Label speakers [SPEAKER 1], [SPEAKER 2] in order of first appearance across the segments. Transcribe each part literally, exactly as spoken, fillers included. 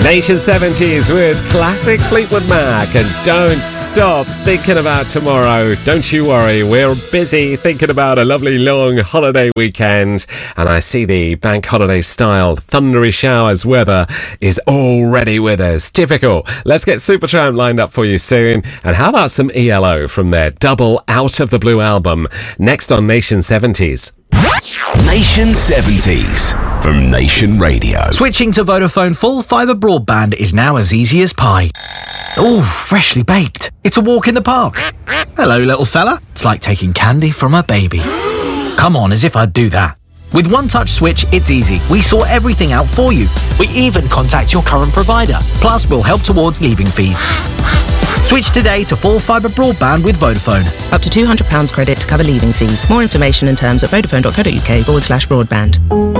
[SPEAKER 1] Nation seventies with classic Fleetwood Mac and Don't Stop Thinking About Tomorrow. Don't you worry, we're busy thinking about a lovely long holiday weekend, and I see the bank holiday style thundery showers weather is already with us. Typical. Let's get Supertramp lined up for you soon, and how about some E L O from their double Out of the Blue album next on Nation seventies.
[SPEAKER 2] Nation seventies from Nation Radio.
[SPEAKER 3] Switching to Vodafone full fibre broadband is now as easy as pie. Oh, freshly baked. It's a walk in the park. Hello, little fella. It's like taking candy from a baby. Come on, as if I'd do that. With One Touch Switch, it's easy. We sort everything out for you. We even contact your current provider. Plus, we'll help towards leaving fees. Switch today to full fibre broadband with Vodafone.
[SPEAKER 4] Up to two hundred pounds credit to cover leaving fees. More information and terms at vodafone.co.uk forward slash broadband.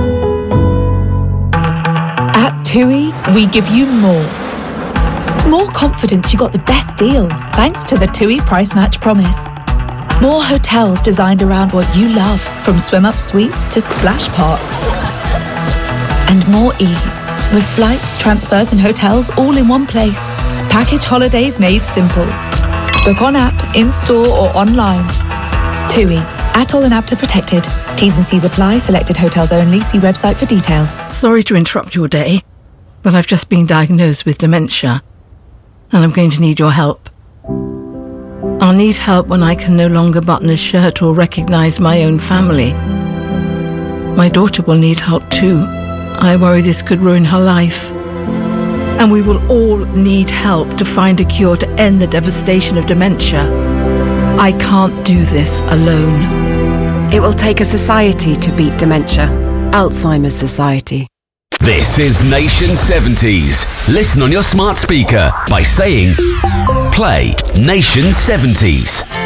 [SPEAKER 5] At TUI, we give you more. More confidence you got the best deal, thanks to the TUI Price Match Promise. More hotels designed around what you love, from swim-up suites to splash parks. And more ease, with flights, transfers and hotels all in one place. Package holidays made simple. Book on app, in-store or online. TUI. Atoll and APTA protected. T's and C's apply. Selected hotels only. See website for details.
[SPEAKER 6] Sorry to interrupt your day, but I've just been diagnosed with dementia, and I'm going to need your help. I'll need help when I can no longer button a shirt or recognise my own family. My daughter will need help too. I worry this could ruin her life. And we will all need help to find a cure to end the devastation of dementia. I can't do this alone.
[SPEAKER 7] It will take a society to beat dementia. Alzheimer's Society.
[SPEAKER 2] This is Nation seventies. Listen on your smart speaker by saying, play Nation seventies.